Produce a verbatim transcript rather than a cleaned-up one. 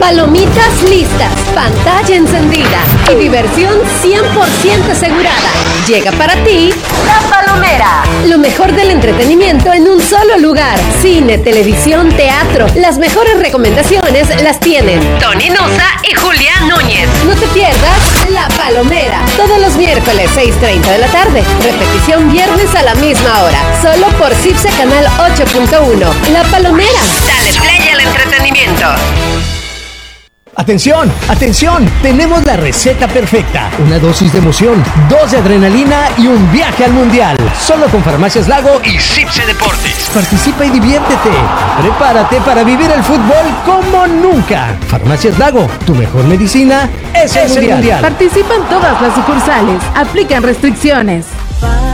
Palomitas listas, pantalla encendida y diversión cien por ciento asegurada. Llega para ti La Palomera. Lo mejor del entretenimiento en un solo lugar. Cine, televisión, teatro. Las mejores recomendaciones las tienen Tony Nusa y Julián Núñez. No te pierdas La Palomera. Todos los miércoles seis treinta de la tarde. Repetición viernes a la misma hora. Solo por Cipse Canal ocho punto uno. La Palomera. Dale play al entretenimiento. ¡Atención! ¡Atención! Tenemos la receta perfecta. Una dosis de emoción, dos de adrenalina y un viaje al mundial. Solo con Farmacias Lago y Cipse Deportes. Participa y diviértete. Prepárate para vivir el fútbol como nunca. Farmacias Lago, tu mejor medicina es el mundial. Participan todas las sucursales. Aplican restricciones.